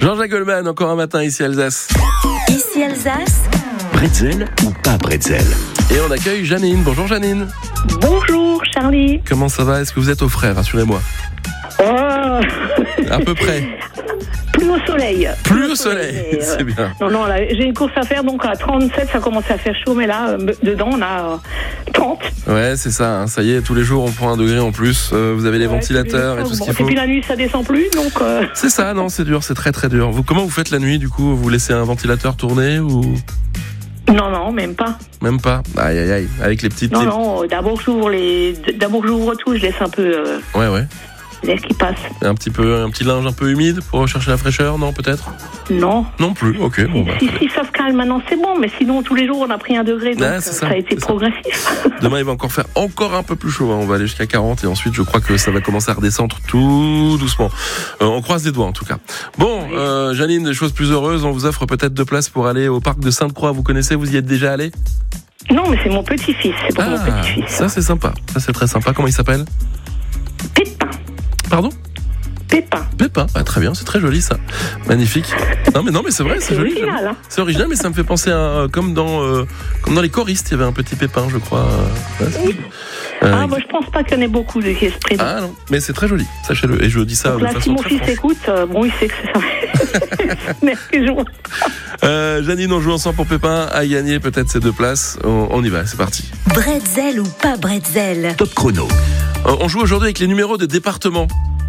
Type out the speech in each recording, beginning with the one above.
Jean-Jacques Goldman, encore un matin ici Alsace. Ici Alsace. Bretzel ou pas bretzel? Et on accueille Janine. Bonjour Janine. Bonjour Charlie. Comment ça va? Est-ce que vous êtes au frais? Rassurez-moi. Oh. À peu près. Plus au soleil. Plus au soleil, c'est bien. Non, là, j'ai une course à faire, donc à 37, ça commence à faire chaud, mais là, dedans, on a 30. Ouais, c'est ça, hein. Ça y est, tous les jours, on prend 1 degré en plus. Vous avez les ventilateurs et tout ce qu'il faut. Et puis la nuit, ça descend plus, donc... C'est ça, non, c'est dur, c'est très très dur. Comment vous faites la nuit, du coup? Vous laissez un ventilateur tourner ou... Non, même pas. Même pas? Aïe, aïe, aïe. Avec les petites... Non, d'abord j'ouvre tout, je laisse un peu... Ouais. L'air qui passe. Un petit linge un peu humide pour rechercher la fraîcheur, non, peut-être? Non. Non plus, ok. Bon, si ça se calme maintenant, c'est bon, mais sinon, tous les jours, on a pris 1 degré, donc ça a été progressif. Demain, il va encore faire un peu plus chaud, hein. On va aller jusqu'à 40 et ensuite, je crois que ça va commencer à redescendre tout doucement. On croise les doigts, en tout cas. Bon, oui. Janine, des choses plus heureuses, on vous offre peut-être 2 places pour aller au parc de Sainte-Croix. Vous connaissez, vous y êtes déjà allé? Non, mais c'est mon petit-fils, c'est pour mon petit-fils. Ça, c'est sympa. Ça, c'est très sympa. Comment il s'appelle? Pépin. Pardon? Pépin. Ah, très bien, c'est très joli ça. Magnifique. Non mais c'est vrai, c'est joli. Original, hein. C'est original, mais ça me fait penser à comme dans les choristes, il y avait un petit Pépin, je crois. Oui. Moi je pense pas qu'il y en ait beaucoup de esprits. Ah non, mais c'est très joli, sachez-le. Et je dis ça. Donc là, si mon fils écoute, il sait que c'est ça. Merci. Janine, on joue ensemble pour Pépin. À gagner peut-être ces 2 places. On y va, c'est parti. Bretzel ou pas bretzel? Top chrono. On joue aujourd'hui avec les numéros de département.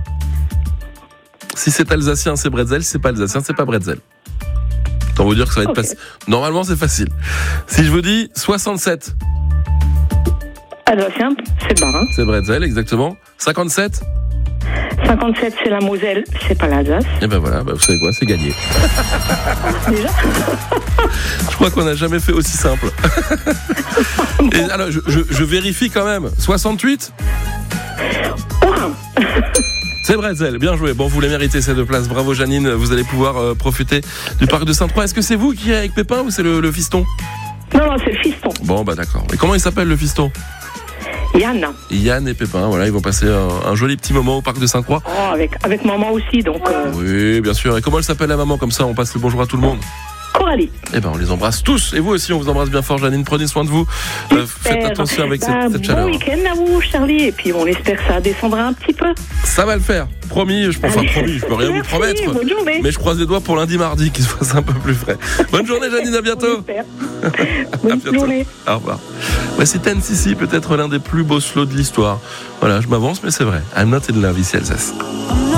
Si c'est alsacien, c'est bretzel. Si c'est pas alsacien, c'est pas bretzel. Autant vous dire que ça va être facile. Normalement, c'est facile. Si je vous dis 67. Alsacien, c'est Barin. C'est bretzel, exactement. 57. 57, c'est la Moselle, c'est pas l'Alsace. Et ben voilà, vous savez quoi, c'est gagné. Déjà. Je crois qu'on n'a jamais fait aussi simple. Et alors, je vérifie quand même. 68. C'est bretzel, bien joué. Bon, vous les méritez ces 2 places. Bravo Janine, vous allez pouvoir profiter du parc de Sainte-Croix. Est-ce que c'est vous qui êtes avec Pépin ou c'est le fiston? Non, c'est le fiston. Bon, d'accord. Et comment il s'appelle le fiston? Yann et Pépin, voilà, ils vont passer un joli petit moment au parc de Sainte-Croix. Oh, avec maman aussi, donc... Oui, bien sûr. Et comment elle s'appelle la maman? Comme ça, on passe le bonjour à tout le monde. Coralie. Eh ben, on les embrasse tous. Et vous aussi, on vous embrasse bien fort, Janine. Prenez soin de vous. Faites attention avec cette chaleur. Bon week-end à vous, Charlie. Et puis, on espère que ça descendra un petit peu. Ça va le faire. Promis, je peux rien vous promettre. Bonne journée. Mais je croise les doigts pour lundi, mardi, qu'il se fasse un peu plus frais. Bonne journée, Janine. À bientôt. Bonne journée. Au revoir. Voici Ten Sissi, peut-être l'un des plus beaux slows de l'histoire. Voilà, je m'avance, mais c'est vrai. I'm not in love ici, Alsace.